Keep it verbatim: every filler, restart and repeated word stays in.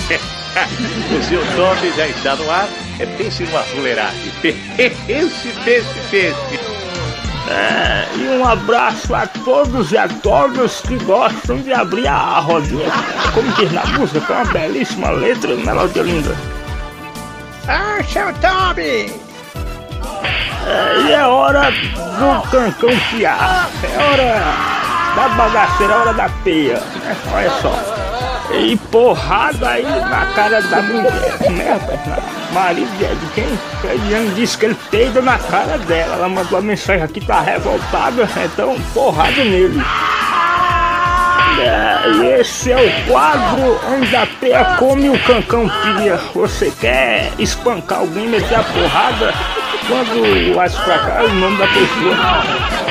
O seu Top já está no ar. É Pense numa Fuleiragem. Pense, pense, pense. É, e um abraço a todos e a todas que gostam de abrir a rodinha. Como diz na música, que é uma belíssima letra e melodia linda. Ah, seu Toby! É, e é hora do cancão piar. É hora da bagaceira, é hora da peia. Né? Olha só. E porrada aí na cara da mulher, né, rapaz? Marido de quem? Eliane disse que ele peida na cara dela. Ela mandou a mensagem aqui, tá revoltada, então porrada nele. É, e esse é o quadro onde a peia come o cancão pia. Você quer espancar alguém, meter a porrada? Quando vai pra cá, é o nome da pessoa.